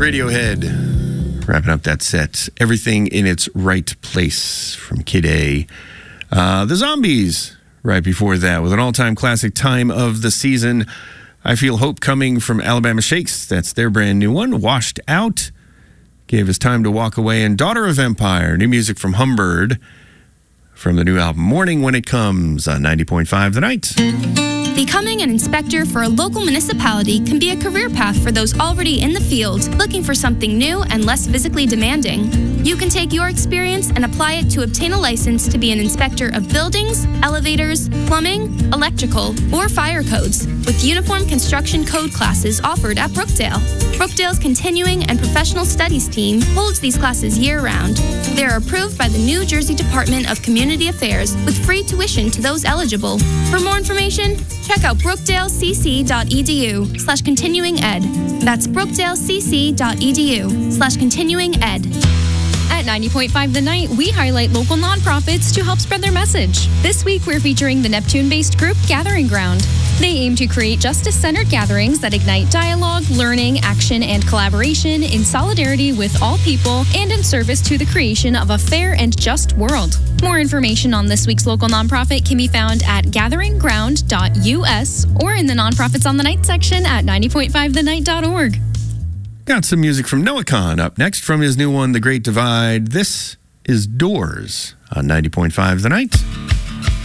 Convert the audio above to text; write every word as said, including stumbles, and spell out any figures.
Radiohead. Wrapping up that set. Everything in its right place from Kid A. Uh, the Zombies, right before that, with an all-time classic, Time of the Season. I Feel Hope coming from Alabama Shakes. That's their brand new one. Washed Out gave us Time to Walk Away. And Daughter of Empire, new music from Humbird from the new album Morning When It Comes on ninety point five The Night. Becoming an inspector for a local municipality can be a career path for those already in the field, looking for something new and less physically demanding. You can take your experience and apply it to obtain a license to be an inspector of buildings, elevators, plumbing, electrical, or fire codes, with uniform construction code classes offered at Brookdale. Brookdale's Continuing and Professional Studies team holds these classes year-round. They are approved by the New Jersey Department of Community Affairs with free tuition to those eligible. For more information, check out brookdalecc.edu slash continuing ed. That's brookdalecc.edu slash continuing ed. At ninety point five The Night, we highlight local nonprofits to help spread their message. This week, we're featuring the Neptune-based group Gathering Ground. They aim to create justice-centered gatherings that ignite dialogue, learning, action, and collaboration in solidarity with all people and in service to the creation of a fair and just world. More information on this week's local nonprofit can be found at gathering ground dot U S or in the Nonprofits on the Night section at ninety point five the night dot org. Got some music from Noah Kahan up next from his new one, The Great Divide. This is Doors on ninety point five The Night.